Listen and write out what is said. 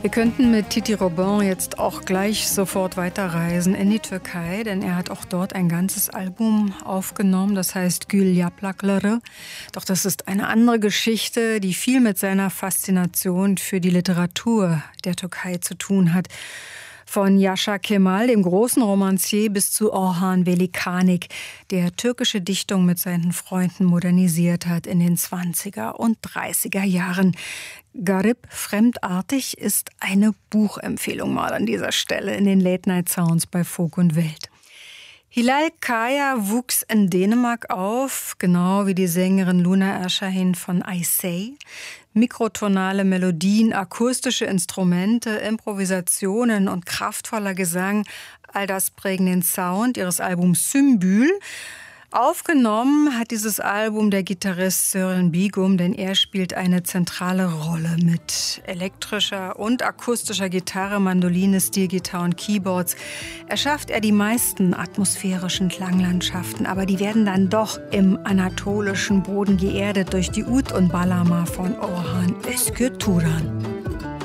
Wir könnten mit Titi Robin jetzt auch gleich sofort weiterreisen in die Türkei, denn er hat auch dort ein ganzes Album aufgenommen, das heißt Gül Yaprakları. Doch das ist eine andere Geschichte, die viel mit seiner Faszination für die Literatur der Türkei zu tun hat. Von Yaşar Kemal, dem großen Romancier, bis zu Orhan Veli Kanık, der türkische Dichtung mit seinen Freunden modernisiert hat in den 20er und 30er Jahren. Garip, fremdartig, ist eine Buchempfehlung mal an dieser Stelle in den Late-Night-Sounds bei Folk und Welt. Hilal Kaya wuchs in Dänemark auf, genau wie die Sängerin Luna Erşahin von I Say. Mikrotonale Melodien, akustische Instrumente, Improvisationen und kraftvoller Gesang, all das prägen den Sound ihres Albums Sümbül. Aufgenommen hat dieses Album der Gitarrist Sören Bigum, denn er spielt eine zentrale Rolle mit elektrischer und akustischer Gitarre, Mandoline, Steelgitarre und Keyboards. Erschafft er die meisten atmosphärischen Klanglandschaften, aber die werden dann doch im anatolischen Boden geerdet durch die Ud und Bağlama von Orhan Özgür Turan.